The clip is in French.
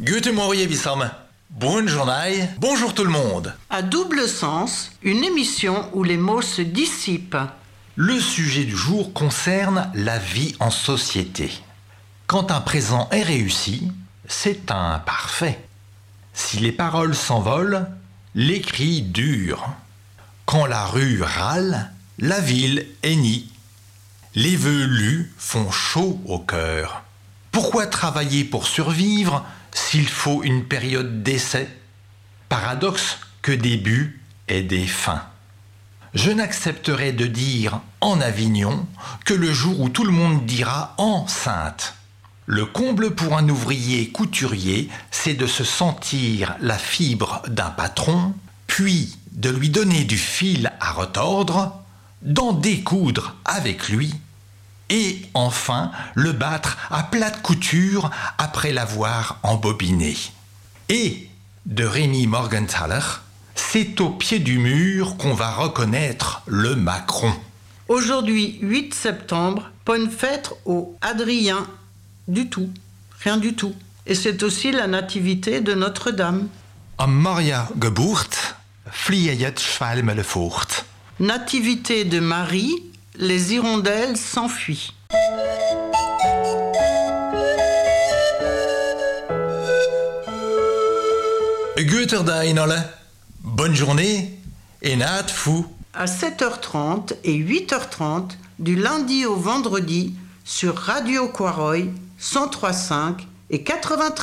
Guten Morgen, Wissam. Bonne journée, bonjour tout le monde. À double sens, une émission où les mots se dissipent. Le sujet du jour concerne la vie en société. Quand un présent est réussi, c'est un parfait. Si les paroles s'envolent, les cris durent. Quand la rue râle, la ville hennit. Les vœux lus font chaud au cœur. Pourquoi travailler pour survivre s'il faut une période d'essai? Paradoxe que des buts et des fins. Je n'accepterai de dire en Avignon que le jour où tout le monde dira enceinte. Le comble pour un ouvrier couturier, c'est de se sentir la fibre d'un patron, puis de lui donner du fil à retordre, d'en découdre avec lui, et enfin le battre à plate couture après l'avoir embobiné. Et de Rémi Morgenthaler, c'est au pied du mur qu'on va reconnaître le Macron. Aujourd'hui, 8 septembre, bonne fête au Adrien. Du tout, rien du tout. Et c'est aussi la nativité de Notre-Dame. Am Maria Geburt fliehet Schwalmele fort. Nativité de Marie, les hirondelles s'enfuient. Guter Dag alle. Bonne journée et naat fou. À 7h30 et 8h30, du lundi au vendredi, sur Radio Quaroy, 103.5 et 93.